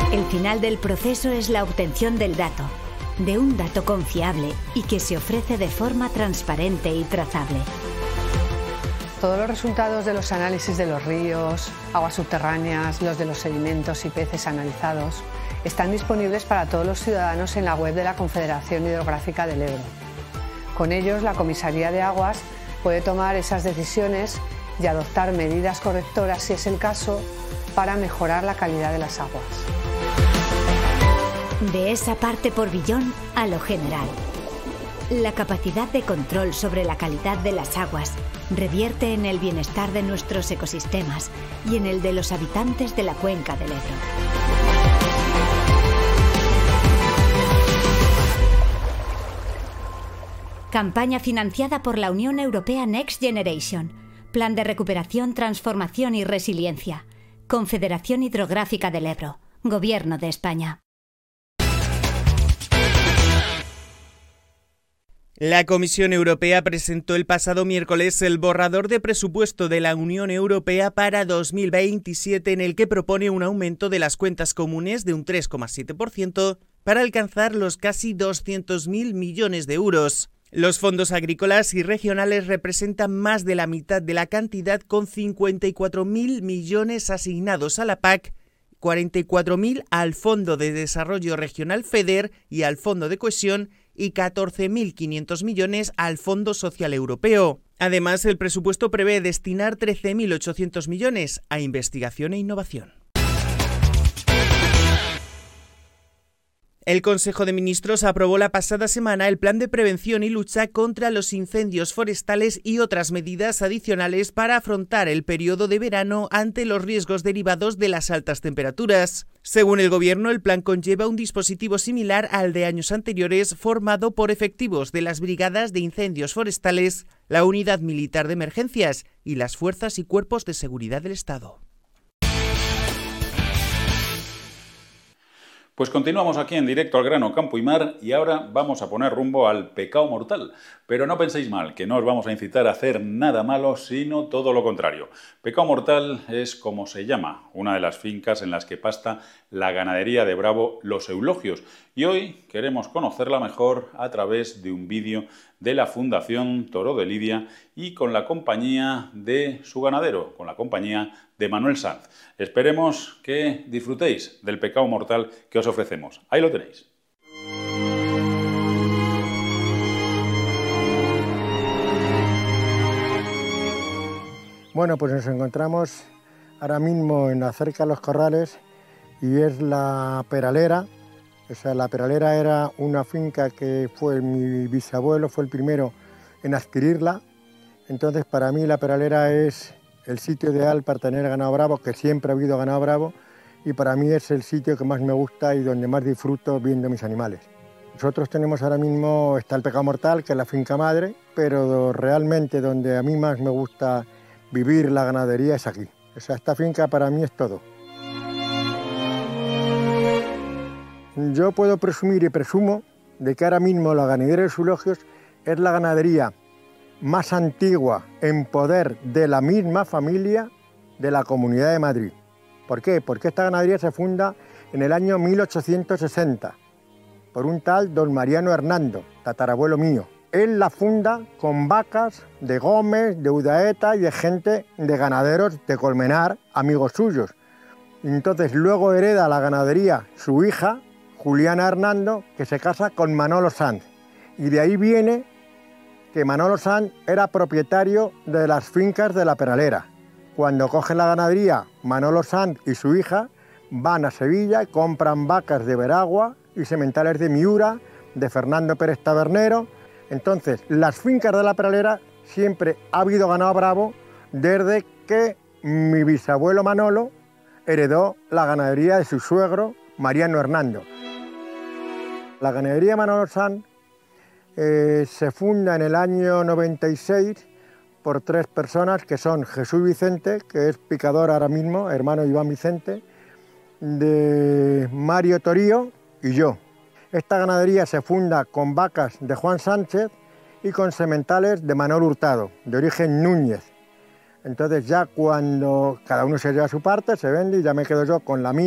El final del proceso es la obtención del dato, de un dato confiable y que se ofrece de forma transparente y trazable. Todos los resultados de los análisis de los ríos, aguas subterráneas, los de los sedimentos y peces analizados, están disponibles para todos los ciudadanos en la web de la Confederación Hidrográfica del Ebro. Con ellos, la Comisaría de Aguas puede tomar esas decisiones y adoptar medidas correctoras, si es el caso, para mejorar la calidad de las aguas. De esa parte por billón a lo general. La capacidad de control sobre la calidad de las aguas revierte en el bienestar de nuestros ecosistemas y en el de los habitantes de la cuenca del Ebro. Campaña financiada por la Unión Europea Next Generation. Plan de recuperación, transformación y resiliencia. Confederación Hidrográfica del Ebro. Gobierno de España. La Comisión Europea presentó el pasado miércoles el borrador de presupuesto de la Unión Europea para 2027, en el que propone un aumento de las cuentas comunes de un 3,7% para alcanzar los casi 200.000 millones de euros. Los fondos agrícolas y regionales representan más de la mitad de la cantidad, con 54.000 millones asignados a la PAC, 44.000 al Fondo de Desarrollo Regional FEDER y al Fondo de Cohesión, y 14.500 millones al Fondo Social Europeo. Además, el presupuesto prevé destinar 13.800 millones a investigación e innovación. El Consejo de Ministros aprobó la pasada semana el Plan de Prevención y Lucha contra los Incendios Forestales y otras medidas adicionales para afrontar el periodo de verano ante los riesgos derivados de las altas temperaturas. Según el Gobierno, el plan conlleva un dispositivo similar al de años anteriores, formado por efectivos de las Brigadas de Incendios Forestales, la Unidad Militar de Emergencias y las Fuerzas y Cuerpos de Seguridad del Estado. Pues continuamos aquí en Directo al Grano, Campo y Mar, y ahora vamos a poner rumbo al pecado mortal. Pero no penséis mal, que no os vamos a incitar a hacer nada malo, sino todo lo contrario. Pecado mortal es como se llama una de las fincas en las que pasta la ganadería de Bravo, Los Eulogios. Y hoy queremos conocerla mejor a través de un vídeo de la Fundación Toro de Lidia y con la compañía de su ganadero, con la compañía de Manuel Sanz. Esperemos que disfrutéis del pecado mortal que os ofrecemos. Ahí lo tenéis. Bueno, pues nos encontramos ahora mismo en la cerca de los corrales y es la Peralera. O sea, la Peralera era una finca que fue mi bisabuelo, fue el primero en adquirirla. Entonces, para mí la Peralera es el sitio ideal para tener ganado bravo, que siempre ha habido ganado bravo, y para mí es el sitio que más me gusta y donde más disfruto viendo mis animales. Nosotros tenemos ahora mismo, está el pecado mortal, que es la finca madre, pero realmente donde a mí más me gusta vivir la ganadería es aquí. O sea, esta finca para mí es todo. Yo puedo presumir y presumo de que ahora mismo la ganadería de Los Eulogios es la ganadería más antigua en poder de la misma familia de la Comunidad de Madrid. ¿Por qué? Porque esta ganadería se funda en el año 1860 por un tal don Mariano Hernando, tatarabuelo mío. Él la funda con vacas de Gómez, de Udaeta y de gente de ganaderos de Colmenar, amigos suyos. Entonces luego hereda la ganadería su hija, Juliana Hernando, que se casa con Manolo Sanz. Y de ahí viene que Manolo Sanz era propietario de las fincas de la Peralera. Cuando coge la ganadería, Manolo Sanz y su hija van a Sevilla y compran vacas de Veragua y sementales de Miura, de Fernando Pérez Tabernero. Entonces, las fincas de la Peralera siempre ha habido ganado bravo desde que mi bisabuelo Manolo heredó la ganadería de su suegro, Mariano Hernando. La ganadería Manolo Sanz se funda en el año 96 por 3 personas que son Jesús Vicente, que es picador ahora mismo, hermano de Iván Vicente, de Mario Torío y yo. Esta ganadería se funda con vacas de Juan Sánchez y con sementales de Manuel Hurtado, de origen Núñez. Entonces ya cuando cada uno se lleva su parte, se vende y ya me quedo yo con la mía.